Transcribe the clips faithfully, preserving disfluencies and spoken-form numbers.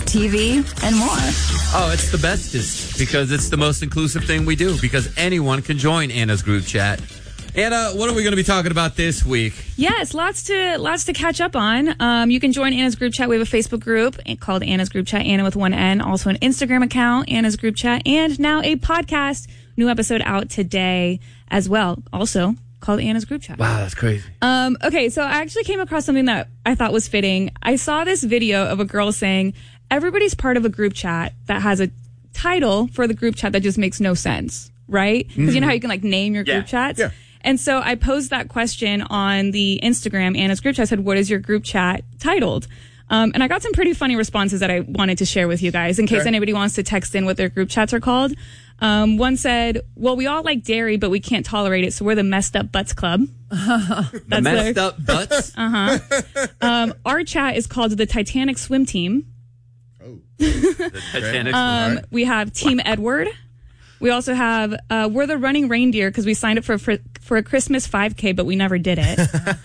T V, and more. Oh, it's the bestest because it's the most inclusive thing we do because anyone can join Anna's group chat. Anna, what are we going to be talking about this week? Yes, lots to lots to catch up on. Um, you can join Anna's group chat. We have a Facebook group called Anna's Group Chat, Anna with one N. Also an Instagram account, Anna's Group Chat, and now a podcast. New episode out today as well. Also called Anna's Group Chat. Wow, that's crazy. Um, okay, so I actually came across something that I thought was fitting. I saw this video of a girl saying everybody's part of a group chat that has a title for the group chat that just makes no sense, right? Because mm-hmm. you know how you can like name your yeah. group chats? Yeah. And so I posed that question on the Instagram, Anna's Group Chat. I said, what is your group chat titled? Um, and I got some pretty funny responses that I wanted to share with you guys in case okay. anybody wants to text in what their group chats are called. Um, one said, well, we all like dairy, but we can't tolerate it, so we're the Messed Up Butts Club. That's the Messed their... Up Butts? Uh-huh. um, our chat is called the Titanic Swim Team. Oh. The Titanic um, Swim. We have Team Edward. We also have, uh, we're the Running Reindeer because we signed up for, for for a Christmas five K, but we never did it.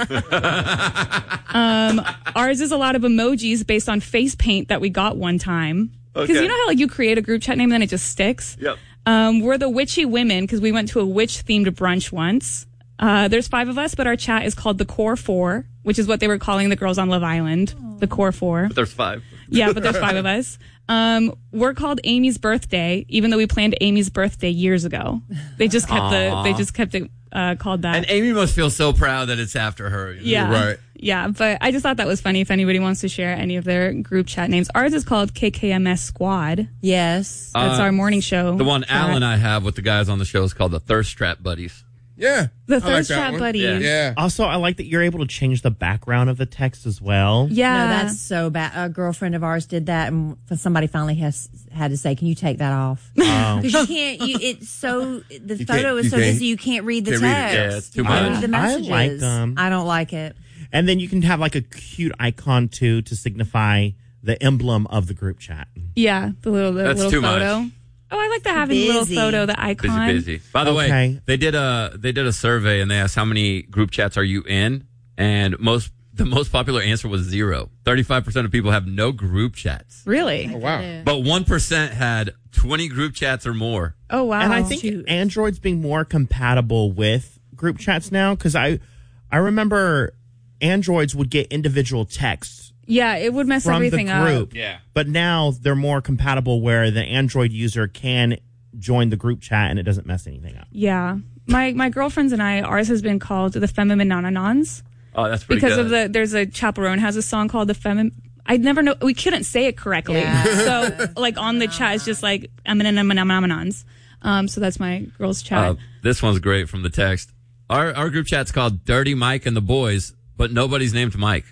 um, ours is a lot of emojis based on face paint that we got one time. Because Okay. you know how like you create a group chat name and then it just sticks? Yep. Um, we're the Witchy Women because we went to a witch-themed brunch once. Uh, there's five of us, but our chat is called the Core Four, which is what they were calling the girls on Love Island. Aww. The Core Four. But there's five. Yeah, but there's five of us. Um, we're called Amy's Birthday, even though we planned Amy's birthday years ago. They just kept Aww. the they just kept it uh, called that. And Amy must feel so proud that it's after her. You know? Yeah, right. Yeah, but I just thought that was funny. If anybody wants to share any of their group chat names, ours is called K K M S Squad. Yes, that's uh, our morning show. The one chat. Al and I have with the guys on the show is called the Thirst Trap Buddies. Yeah. The I Thirst like that Trap one. Buddies. Yeah. Yeah. Also, I like that you're able to change the background of the text as well. Yeah, no, that's so bad. A girlfriend of ours did that, and somebody finally has had to say, "Can you take that off?" Oh. Because you can't. You, it's so the You photo can't- is you so can't- busy you can't read the can't read it. text. Yeah, it's too You can't much. read the I messages. like them. I don't like it. And then you can have like a cute icon too to signify the emblem of the group chat. yeah, the little the That's little too photo. much. Oh, I like the having the little Busy. photo, the Busy, icon. busy. By the Okay. way, they did a they did a survey and they asked how many group chats are you in, and most the most popular answer was zero. Thirty-five percent of people have no group chats, Really? Oh, wow. but one percent had twenty group chats or more. Oh wow! And I think Shoot. Android's being more compatible with group chats now because I, I remember Androids would get individual texts yeah, it would mess from everything the group. up. Yeah. But now they're more compatible where the Android user can join the group chat and it doesn't mess anything up. Yeah, my my girlfriends and I, ours has been called the Feminine Nonanons Oh, that's pretty because good. of the. There's a Chaperone has a song called the Feminine. I never know. We couldn't say it correctly, Yeah. so like on the chat, it's just like Feminine. Um, so that's my girls' chat. Uh, this one's great from the text. Our our group chat's called Dirty Mike and the Boys, but nobody's named Mike.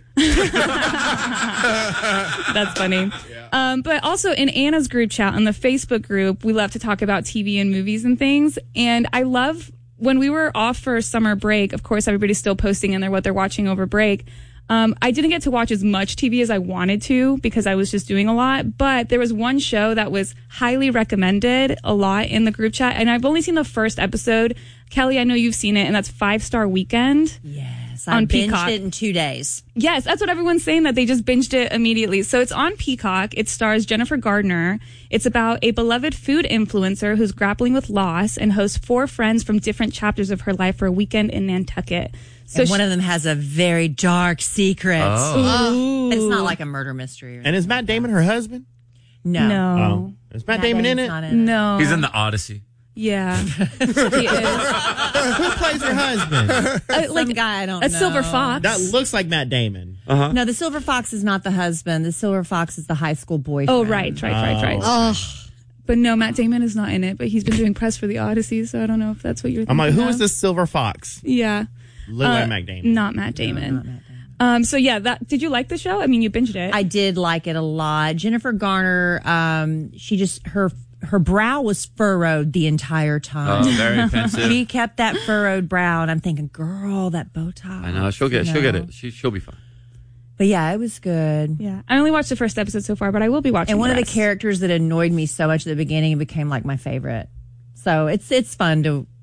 That's funny. Um, but also in Anna's group chat on the Facebook group, we love to talk about T V and movies and things. And I love when we were off for summer break, of course, everybody's still posting in there what they're watching over break. Um, I didn't get to watch as much T V as I wanted to because I was just doing a lot. But there was one show that was highly recommended a lot in the group chat. And I've only seen the first episode. Kelly, I know you've seen it, and that's Five Star Weekend. Yes, I On binged Peacock. it in two days. Yes, that's what everyone's saying, that they just binged it immediately. So it's on Peacock. It stars Jennifer Gardner. It's about a beloved food influencer who's grappling with loss and hosts four friends from different chapters of her life for a weekend in Nantucket. So and one she- of them has a very dark secret. Oh. It's not like a murder mystery. Or And is Matt Damon her husband? no. No. Oh. Is Matt, Matt Damon in Damon's it? not in it. No. He's in the Odyssey. Yeah. he is. Who plays her husband? Uh, Some like guy I don't a know. silver fox. That looks like Matt Damon. No, the silver fox is not the husband. The silver fox is the high school boyfriend. Oh, right, right, right, right. Oh, But no, Matt Damon is not in it, but he's been doing press for the Odyssey, so I don't know if that's what you're thinking I'm like, who of. is this silver fox? Yeah. Look Uh, like Matt Damon. Not Matt Damon. not Matt Damon. Um, so yeah, that did you like the show? I mean, you binged it. I did like it a lot. Jennifer Garner, um, she just her her brow was furrowed the entire time. Oh, very pensive. She kept that furrowed brow, and I'm thinking, girl, that Botox. I know she'll get you she'll get know. it. She she'll be fine. But yeah, it was good. Yeah, I only watched the first episode so far, but I will be watching. And one of the rest. characters that annoyed me so much at the beginning became like my favorite. So it's it's fun to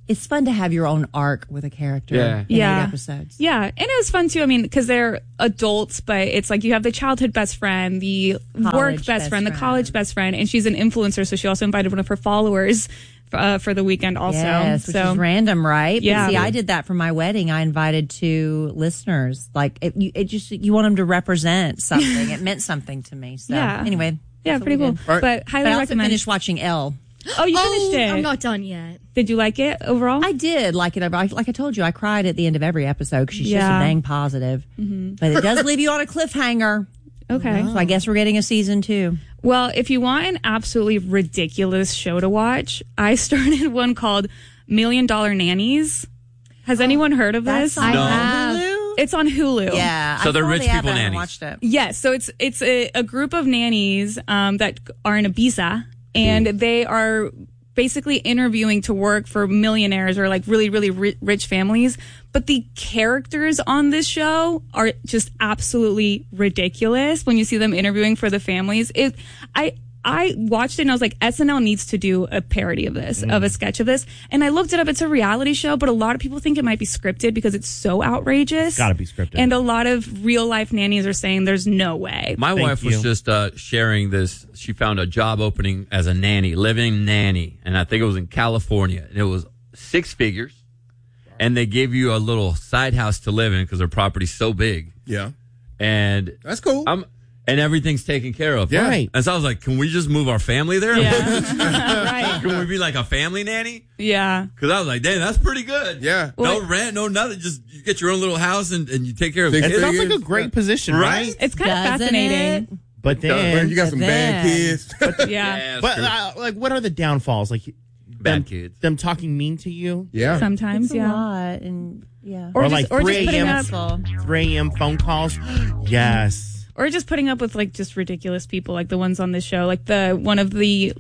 it's fun to have your own arc with a character. Yeah. in Yeah. eight episodes. Yeah, and it was fun too. I mean, because they're adults, but it's like you have the childhood best friend, the College work best, best friend, the friend. college best friend, and she's an influencer, so she also invited one of her followers uh, for the weekend also. Yes, which so is random, right? But Yeah. see, I did that for my wedding. I invited two listeners. Like, it, you, it just you want them to represent something. It meant something to me. So Yeah. anyway, yeah, that's what pretty we cool. did. Right. But highly But I also recommend. finished watching Elle. Oh, you Oh, finished it. I'm not done yet. Did you like it overall? I did like it. I- Like I told you, I cried at the end of every episode because she's just Yeah. so dang positive. But it does leave you on a cliffhanger. okay. So I guess we're getting a season two. Well, if you want an absolutely ridiculous show to watch, I started one called Million Dollar Nannies. Has anyone heard of this? That's on No. Hulu? It's on Hulu. Yeah. So I they're saw rich the ad, people but I haven't nannies. watched it. Yes, so it's it's a, a group of nannies um, that are in Ibiza, and they are basically interviewing to work for millionaires or like really really ri- rich families. But the characters on this show are just absolutely ridiculous when you see them interviewing for the families. It, I. I watched it and I was like, S N L needs to do a parody of this, of a sketch of this. And I looked it up. It's a reality show, but a lot of people think it might be scripted because it's so outrageous. Gotta be scripted. And a lot of real life nannies are saying there's no way. My Thank wife was you. just uh, sharing this. She found a job opening as a nanny, living nanny, and I think it was in California. And it was six figures, and they gave you a little side house to live in because their property's so big. Yeah. And That's cool. I'm and everything's taken care of. Yeah. Right. And so I was like, can we just move our family there? Yeah. right. Can we be like a family nanny? Yeah. Because I was like, dang, that's pretty good. Yeah. No rent, no nothing. Just you get your own little house and, and you take care of Six kids. It sounds like a figures. great position, Right? right? It's kind of Doesn't fascinating. it? But Well, then, you got some bad then- kids. Yeah. Yeah, but true. uh, like, what are the downfalls? Like, Bad them, kids. them talking mean to you, yeah. Sometimes, It's a yeah. lot, and yeah. Or, Or just, like or just three putting a.m. up, Stressful. three a.m. phone calls. Yes. or just putting up with like just ridiculous people, like the ones on this show, like the one of the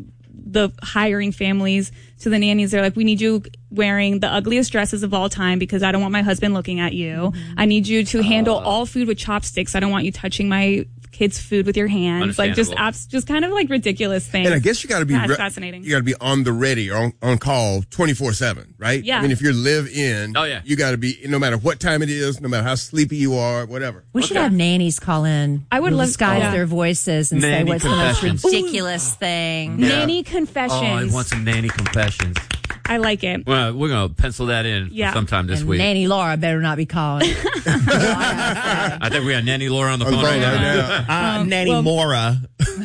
the hiring families to the nannies. They're like, we need you wearing the ugliest dresses of all time because I don't want my husband looking at you. I need you to handle all food with chopsticks. I don't want you touching my kids' food with your hands. Like just Understandable. abs- just kind of like ridiculous things. And I guess you got to be That's re- fascinating. You got to be on the ready or on, on call twenty-four seven, right? Yeah. I mean, if you're live in, Oh, yeah. you got to be no matter what time it is, no matter how sleepy you are, whatever. We should Okay. have nannies call in. I would We'll love- disguise yeah. their voices and Nanny say what's the most confessions. ridiculous thing. Yeah. Nanny Oh, I confessions. want some nanny confessions. I like it. Well, we're going to pencil that in Yeah. sometime this And week. Nanny Laura better not be calling. I think we got Nanny Laura on the On the phone phone right right now. now. Uh, Nanny well- Mora.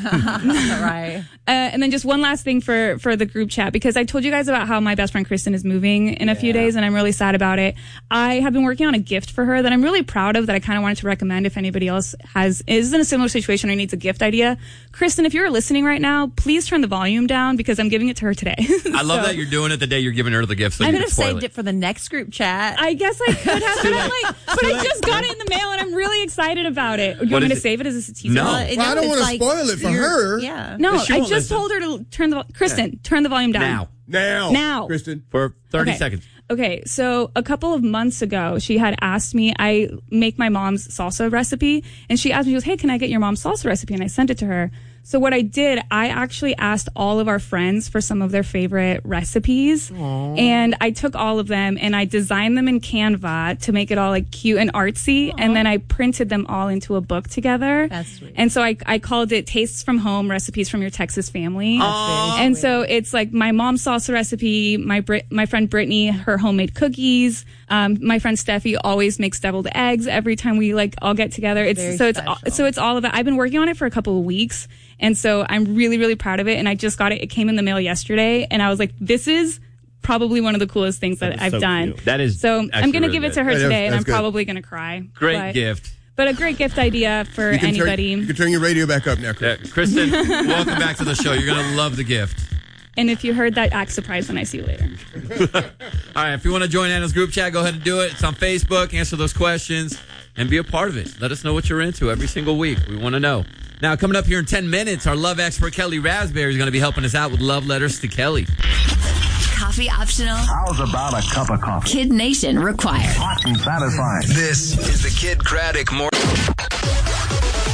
right. Uh, and then just one last thing for for the group chat, because I told you guys about how my best friend Kristen is moving in a few days, and I'm really sad about it. I have been working on a gift for her that I'm really proud of, that I kind of wanted to recommend if anybody else has is in a similar situation or needs a gift idea. Kristen, if you're listening right now, please turn the volume down because I'm giving it to her today. I love So, that you're doing it the day you're giving her the gift so I you could can have spoil saved it. for the next group chat. I guess I could have, but I'm like, but I just got it in the mail and I'm really excited about it. Do you What want me is to it? save it as a teaser? No. Well, Well, I don't it's wanna like spoil it for you're- her. Yeah. No, She I won't just listen. told her to turn the Kristen, turn the volume down. now Now. Now. Kristen. for thirty Okay. seconds. Okay, so a couple of months ago, she had asked me, I make my mom's salsa recipe, and she asked me, she goes, hey, can I get your mom's salsa recipe? And I sent it to her. So what I did, I actually asked all of our friends for some of their favorite recipes. Aww. And I took all of them and I designed them in Canva to make it all like cute and artsy. And then I printed them all into a book together. That's sweet. And so I, I called it Tastes from Home, Recipes from Your Texas Family. Aw. And so it's like my mom's salsa recipe, my Brit- my friend Brittany, her homemade cookies. Um, my friend Steffi always makes deviled eggs every time we like all get together. It's Very so it's special. all, so it's all of it. I've been working on it for a couple of weeks, and so I'm really really proud of it. And I just got it. It came in the mail yesterday, and I was like, this is probably one of the coolest things that, That is I've so done. cute. That is So I'm actually gonna really give it good. to her Yeah, that's- today, and I'm that's good. probably gonna cry. Great But- gift. But a great gift idea for You can turn- anybody. you can turn your radio back up now, Yeah, Chris. Kristen, welcome back to the show. You're going to love the gift. And if you heard that, act surprised when I see you later. All right, if you want to join Anna's group chat, go ahead and do it. It's on Facebook. Answer those questions and be a part of it. Let us know what you're into every single week. We want to know. Now, coming up here in ten minutes, our love expert, Kelly Raspberry, is going to be helping us out with love letters to Kelly. Coffee optional. How's about a cup of coffee? Kid Nation required. Hot and satisfying. This is the Kid Craddock Morning.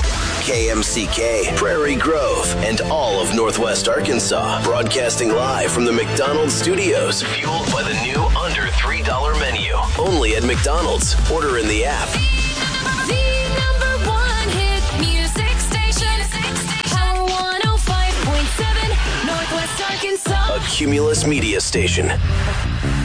K M C K, Prairie Grove, and all of Northwest Arkansas. Broadcasting live from the McDonald's studios. Fueled by the new under three dollar menu. Only at McDonald's. Order in the app. The number one hit music station. Power one oh five point seven, Northwest Arkansas. A Cumulus Media Station.